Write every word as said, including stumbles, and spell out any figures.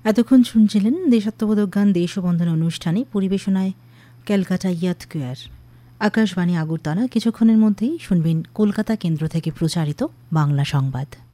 এতক্ষণ শুনছিলেন দেশাত্মবোধক গান দেশবন্ধন অনুষ্ঠানে, পরিবেশনায় ক্যালকাটা ইয়াথ কোয়ার। আকাশবাণী আগরতলা। কিছুক্ষণের মধ্যেই শুনবেন কলকাতা কেন্দ্র থেকে প্রচারিত বাংলা সংবাদ।